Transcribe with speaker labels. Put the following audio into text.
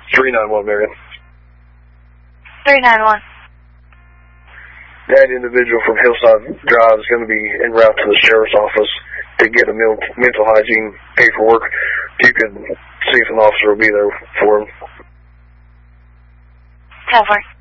Speaker 1: 391, Marion.
Speaker 2: 391.
Speaker 1: That individual from Hillside Drive is going to be en route to the sheriff's office to get a mental hygiene paperwork. You could see if an officer will be there for him.
Speaker 2: 10-4.